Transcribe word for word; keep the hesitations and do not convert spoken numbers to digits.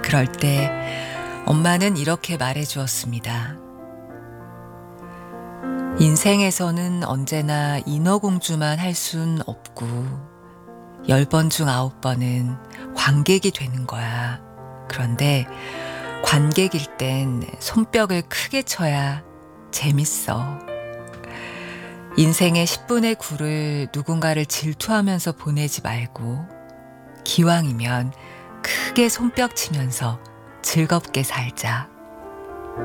그럴 때 엄마는 이렇게 말해 주었습니다. 인생에서는 언제나 인어공주만 할 순 없고 열 번 중 아홉 번은 관객이 되는 거야. 그런데 관객일 땐 손뼉을 크게 쳐야 재밌어. 인생의 십분의 구를 누군가를 질투하면서 보내지 말고 기왕이면 크게 손뼉 치면서 즐겁게 살자.